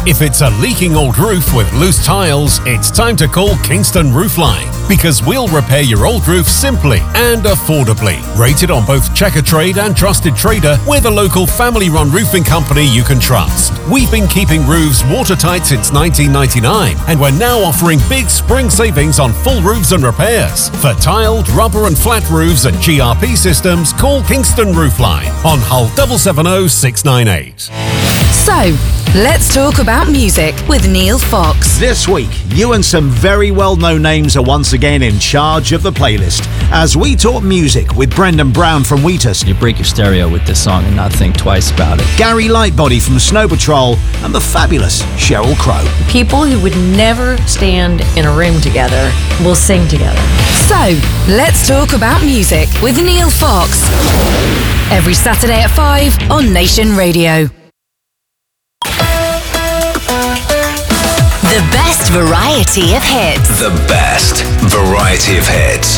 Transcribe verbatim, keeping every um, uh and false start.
If it's a leaking old roof with loose tiles, it's time to call Kingston Roofline, because we'll repair your old roof simply and affordably. Rated on both Checker Trade and Trusted Trader, we're the local family-run roofing company you can trust. We've been keeping roofs watertight since nineteen ninety-nine, and we're now offering big spring savings on full roofs and repairs. For tiled, rubber and flat roofs and G R P systems, call Kingston Roofline on Hull seven seven zero six nine eight. So, let's talk about music with Neil Fox. This week, you and some very well-known names are once again in charge of the playlist as we talk music with Brendan Brown from Wheatus. You break your stereo with this song and not think twice about it. Gary Lightbody from Snow Patrol and the fabulous Sheryl Crow. People who would never stand in a room together will sing together. So, let's talk about music with Neil Fox. Every Saturday at five on Nation Radio. The best variety of hits. The best variety of hits.